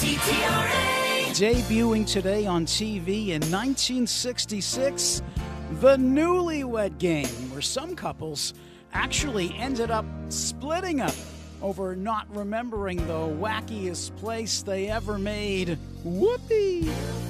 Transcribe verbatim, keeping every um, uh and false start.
Debuting today on T V in nineteen sixty-six, The Newlywed Game, where some couples actually ended up splitting up over not remembering the wackiest place they ever made. Whoopee!